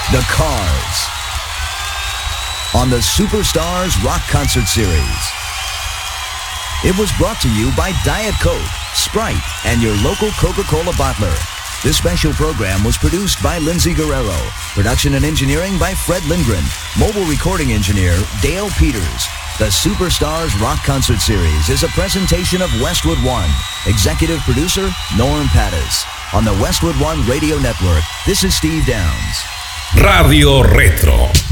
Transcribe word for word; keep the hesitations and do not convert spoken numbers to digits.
The Cars on the Superstars Rock Concert Series. It was brought to you by Diet Coke, Sprite, and your local Coca-Cola bottler. This special program was produced by Lindsay Guerrero. Production and engineering by Fred Lindgren. Mobile recording engineer Dale Peters. The Superstars Rock Concert Series is a presentation of Westwood One. Executive producer Norm Pattis. On the Westwood One Radio Network, this is Steve Downs. Radio Retro.